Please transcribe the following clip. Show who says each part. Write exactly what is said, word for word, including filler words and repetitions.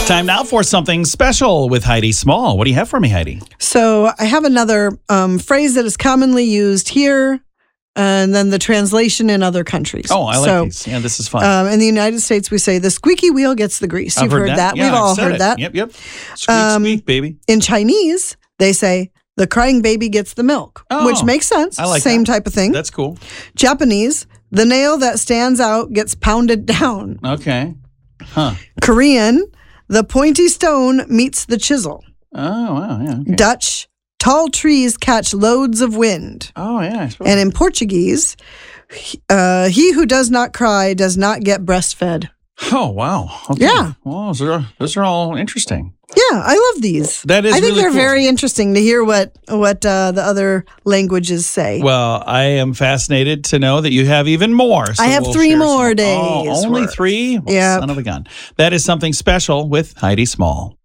Speaker 1: Time now for something special with Heidi Small. What do you have for me, Heidi?
Speaker 2: So I have another um, phrase that is commonly used here, and then the translation in other countries.
Speaker 1: Oh, I like
Speaker 2: so,
Speaker 1: these. Yeah, this is fun.
Speaker 2: Um, in the United States, we say the squeaky wheel gets the grease.
Speaker 1: I've
Speaker 2: You've heard,
Speaker 1: heard
Speaker 2: that.
Speaker 1: Yeah,
Speaker 2: We've
Speaker 1: I've
Speaker 2: all
Speaker 1: said
Speaker 2: heard
Speaker 1: it.
Speaker 2: that.
Speaker 1: Yep, yep. Squeak,
Speaker 2: Um,
Speaker 1: squeak, baby.
Speaker 2: In Chinese, they say the crying baby gets the milk,
Speaker 1: Oh,
Speaker 2: which makes sense.
Speaker 1: I like
Speaker 2: Same
Speaker 1: that.
Speaker 2: type of thing.
Speaker 1: That's cool.
Speaker 2: Japanese, the nail that stands out gets pounded down.
Speaker 1: Okay. Huh.
Speaker 2: Korean, the pointy stone meets the chisel.
Speaker 1: Oh, wow. Yeah. Okay.
Speaker 2: Dutch, tall trees catch loads of wind.
Speaker 1: Oh, yeah. I suppose.
Speaker 2: And in Portuguese, uh, he who does not cry does not get breastfed.
Speaker 1: Oh, wow. Okay.
Speaker 2: Yeah.
Speaker 1: Well, those are, those are all interesting.
Speaker 2: Yeah, I love these.
Speaker 1: That is
Speaker 2: I think
Speaker 1: really
Speaker 2: they're
Speaker 1: cool.
Speaker 2: very interesting to hear what what uh, the other languages say.
Speaker 1: Well, I am fascinated to know that you have even more. So
Speaker 2: I have
Speaker 1: we'll
Speaker 2: three
Speaker 1: share some-
Speaker 2: more
Speaker 1: Oh,
Speaker 2: days
Speaker 1: only
Speaker 2: worth.
Speaker 1: three? Well,
Speaker 2: Yep.
Speaker 1: Son of a gun. That is something special with Heidi Small.